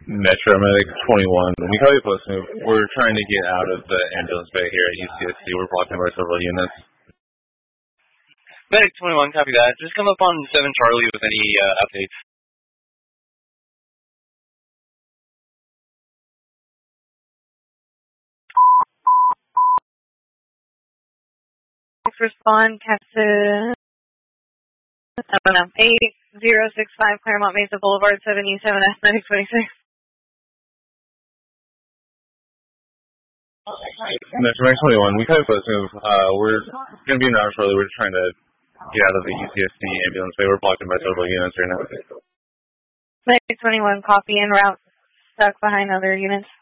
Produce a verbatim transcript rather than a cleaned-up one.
Metro Medic twenty-one. We copy post move. We're trying to get out of the ambulance bay here at U C S C. We're blocking by several units. Medic twenty-one, copy that. Just come up on seven Charlie with any uh, updates. Respond, Captain. I don't know. eight zero six five Claremont Mesa Boulevard, seventy-seven S nine twenty-six. Metro Medic twenty-one. We copy post move. Uh, we're going to be in route shortly. We're just trying to get out of the U C S C ambulance bay. We're blocking by several units right now. Medic twenty-one, copy en route. Stuck behind other units.